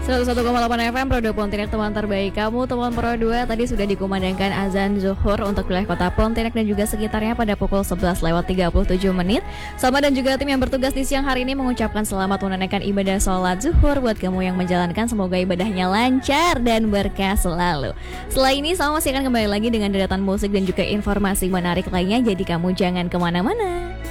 101,8 FM Pro 2 Pontianak, teman terbaik kamu. Teman Pro 2, tadi sudah dikumandangkan azan zuhur untuk wilayah kota Pontianak dan juga sekitarnya pada pukul 11:37. Sama dan juga tim yang bertugas di siang hari ini mengucapkan selamat menunaikan ibadah sholat zuhur buat kamu yang menjalankan. Semoga ibadahnya lancar dan berkah selalu. Setelah ini Sama masih akan kembali lagi dengan deretan musik dan juga informasi menarik lainnya. Jadi kamu jangan kemana-mana.